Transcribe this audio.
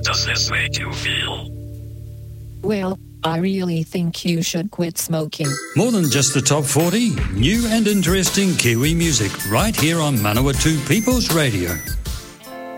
does this make you feel? Well, I really think you should quit smoking. More than just the top 40, new and interesting Kiwi music right here on Manawatu People's Radio.